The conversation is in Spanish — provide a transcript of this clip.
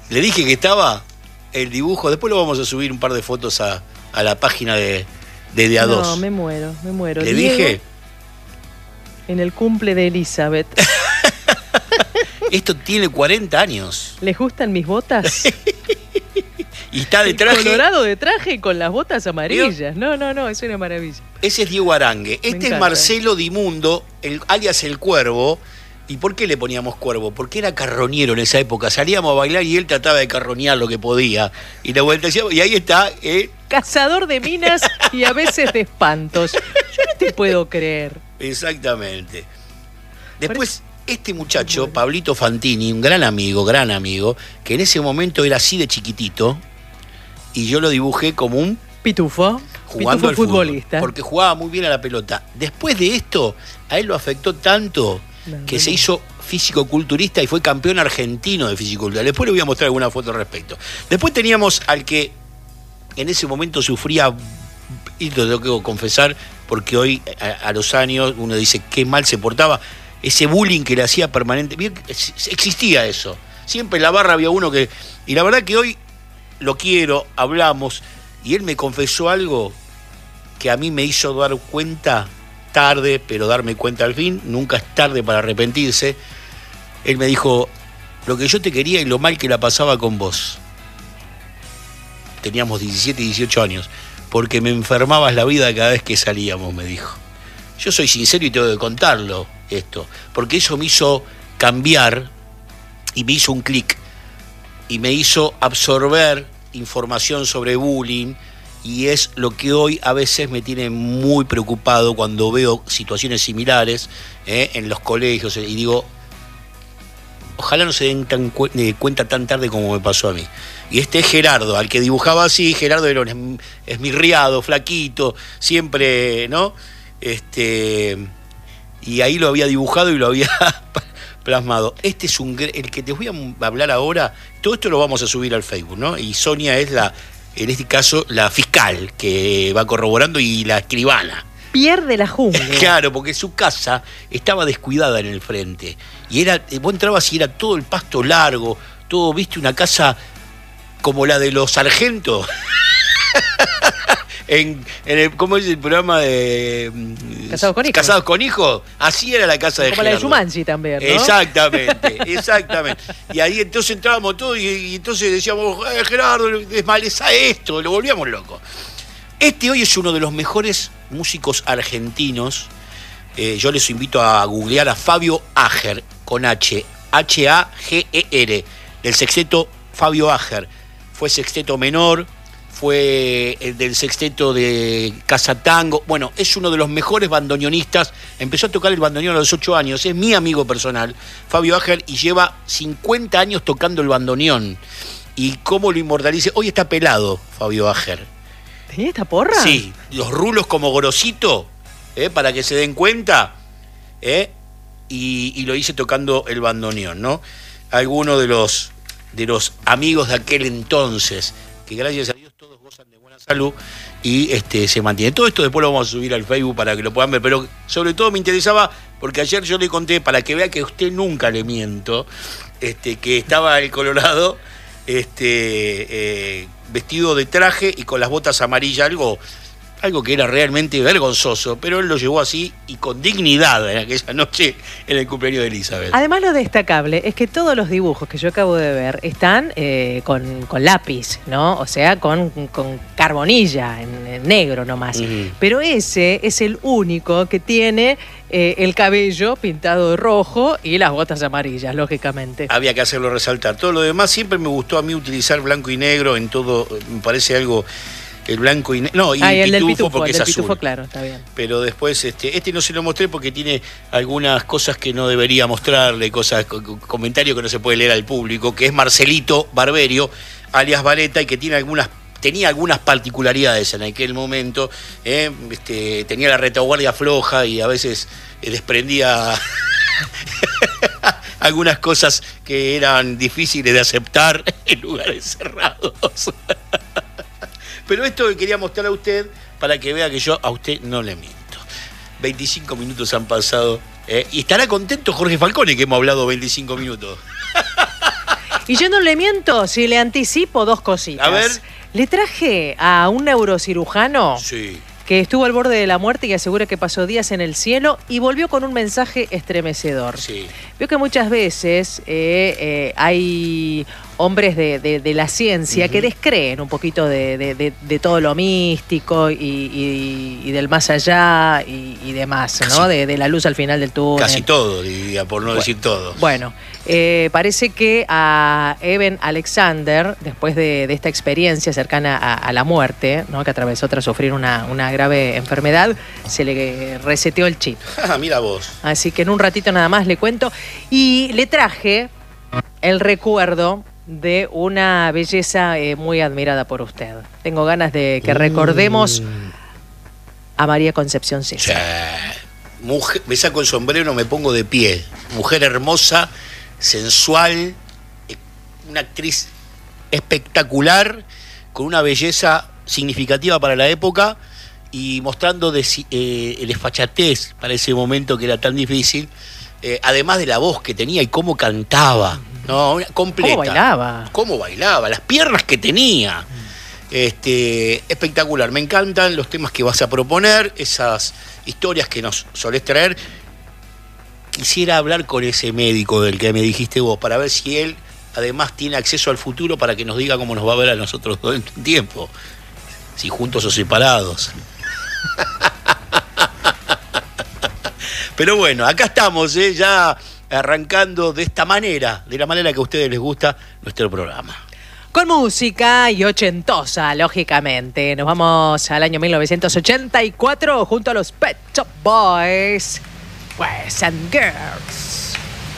Le dije que estaba el dibujo. Después lo vamos a subir un par de fotos a la página de A2. No, me muero. Le Diego, dije... En el cumple de Elizabeth. Esto tiene 40 años. ¿Les gustan mis botas? Y está de traje. Colorado de traje con las botas amarillas. No, es una maravilla. Ese es Diego Arangue. Este encanta. es Marcelo Dimundo, alias El Cuervo. ¿Y por qué le poníamos Cuervo? Porque era carroñero en esa época. Salíamos a bailar y él trataba de carroñar lo que podía. Y la vuelta y ahí está. Cazador de minas y a veces de espantos. Yo no te puedo creer. Exactamente. Después, este muchacho, Pablito Fantini, un gran amigo, que en ese momento era así de chiquitito, y yo lo dibujé como un pitufo. Jugando al futbolista. Porque jugaba muy bien a la pelota. Después de esto, a él lo afectó tanto que se hizo físico-culturista y fue campeón argentino de físico-culturista. Después le voy a mostrar alguna foto al respecto. Después teníamos al que en ese momento sufría, y lo tengo que confesar, porque hoy a los años uno dice qué mal se portaba, ese bullying que le hacía permanente. Bien, existía eso. Siempre en la barra había uno que... Y la verdad que hoy lo quiero, hablamos, y él me confesó algo que a mí me hizo dar cuenta tarde, pero darme cuenta al fin. Nunca es tarde para arrepentirse. Él me dijo, lo que yo te quería y lo mal que la pasaba con vos. Teníamos 17 y 18 años. Porque me enfermabas la vida cada vez que salíamos, me dijo. Yo soy sincero y tengo que contarlo esto. Porque eso me hizo cambiar y me hizo un clic. Y me hizo absorber información sobre bullying. Y es lo que hoy a veces me tiene muy preocupado cuando veo situaciones similares en los colegios. Y digo, ojalá no se den cuenta tan tarde como me pasó a mí. Y este es Gerardo, al que dibujaba así. Gerardo era un esmirriado, flaquito, siempre, ¿no? Y ahí lo había dibujado y lo había plasmado. Este es el que te voy a hablar ahora. Todo esto lo vamos a subir al Facebook, ¿no? Y Sonia es en este caso, la fiscal que va corroborando y la escribana. Pierde la jungla. Claro, porque su casa estaba descuidada en el frente. Y vos entrabas y era todo el pasto largo, todo, viste, una casa como la de los sargentos. ¿Cómo es el programa de Casados con Hijos? Casados con Hijos. Así era la casa de como Gerardo. Como la de Jumanji también, ¿no? Exactamente. Y ahí entonces entrábamos todos y entonces decíamos, Gerardo, desmaleza esto, lo volvíamos loco. Este hoy es uno de los mejores músicos argentinos. Yo les invito a googlear a Fabio Ager, con H, H-A-G-E-R, del sexteto Fabio Ager. Fue sexteto menor, fue el del sexteto de Casa Tango. Bueno, es uno de los mejores bandoneonistas. Empezó a tocar el bandoneón a los 8 años. Es mi amigo personal, Fabio Ager, y lleva 50 años tocando el bandoneón. Y cómo lo inmortalice. Hoy está pelado, Fabio Ager. ¿Tenía esta porra? Sí, los rulos como Gorosito, para que se den cuenta. Y lo hice tocando el bandoneón, ¿no? Algunos de los amigos de aquel entonces, que gracias a Dios todos gozan de buena salud y se mantiene. Todo esto después lo vamos a subir al Facebook para que lo puedan ver, pero sobre todo me interesaba, porque ayer yo le conté, para que vea que a usted nunca le miento, que estaba el Colorado vestido de traje y con las botas amarillas, algo que era realmente vergonzoso, pero él lo llevó así y con dignidad en aquella noche en el cumpleaños de Elizabeth. Además, lo destacable es que todos los dibujos que yo acabo de ver están con lápiz, ¿no? O sea, con carbonilla, en negro nomás. Pero ese es el único que tiene el cabello pintado de rojo y las botas amarillas, lógicamente. Había que hacerlo resaltar. Todo lo demás siempre me gustó a mí utilizar blanco y negro en todo, me parece algo... El blanco y no, y el pitufo, pitufo, porque el es pitufo, azul. claro, está bien. Pero después, no se lo mostré porque tiene algunas cosas que no debería mostrarle, comentarios que no se puede leer al público, que es Marcelito Barberio, alias Vareta, y que tenía algunas particularidades en aquel momento. Tenía la retaguardia floja y a veces desprendía algunas cosas que eran difíciles de aceptar en lugares cerrados. Pero esto que quería mostrar a usted para que vea que yo a usted no le miento. 25 minutos han pasado. Y estará contento Jorge Falcone que hemos hablado 25 minutos. Y yo no le miento, si le anticipo dos cositas. A ver. Le traje a un neurocirujano Sí. que estuvo al borde de la muerte y asegura que pasó días en el cielo y volvió con un mensaje estremecedor. Sí. Veo que muchas veces hay hombres de la ciencia que descreen un poquito de todo lo místico y del más allá y demás, ¿no? Casi. De la luz al final del túnel. Casi todo, diría, por no decir todo. Bueno, parece que a Eben Alexander, después de esta experiencia cercana a la muerte, ¿no? Que atravesó tras sufrir una grave enfermedad, se le reseteó el chip. Mira vos. Así que en un ratito nada más le cuento. Y le traje el recuerdo de una belleza muy admirada por usted. Tengo ganas de que recordemos a María Concepción César. Mujer, me saco el sombrero, me pongo de pie. Mujer hermosa, sensual, una actriz espectacular, con una belleza significativa para la época y mostrando el desfachatez para ese momento que era tan difícil, además de la voz que tenía y cómo cantaba, ¿no? Completa. ¿Cómo bailaba? Las piernas que tenía. Espectacular. Me encantan los temas que vas a proponer, esas historias que nos solés traer. Quisiera hablar con ese médico del que me dijiste vos, para ver si él además tiene acceso al futuro para que nos diga cómo nos va a ver a nosotros todo el tiempo, si juntos o separados. Pero bueno, acá estamos, ya arrancando de esta manera, de la manera que a ustedes les gusta nuestro programa. Con música y ochentosa, lógicamente. Nos vamos al año 1984 junto a los Pet Shop Boys, Boys and Girls.